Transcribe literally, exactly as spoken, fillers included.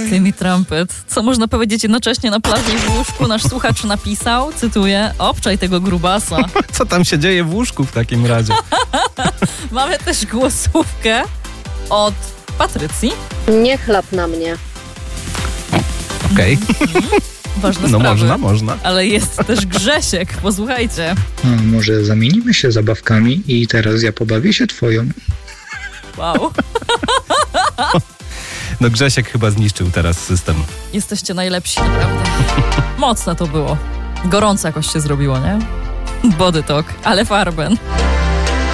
Timmy Trumpet. Co można powiedzieć jednocześnie na plaży i w łóżku? Nasz słuchacz napisał, cytuję, obczaj tego grubasa. Co tam się dzieje w łóżku w takim razie? Mamy też głosówkę od Patrycji. Nie chlap na mnie. Okej. Okay. Ważne No sprawy. można, można. Ale jest też Grzesiek, posłuchajcie. No, może zamienimy się zabawkami i teraz ja pobawię się twoją. Wow. No Grzesiek chyba zniszczył teraz system. Jesteście najlepsi, naprawdę. Mocne to było. Gorąco jakoś się zrobiło, nie? Body talk, ale Farben.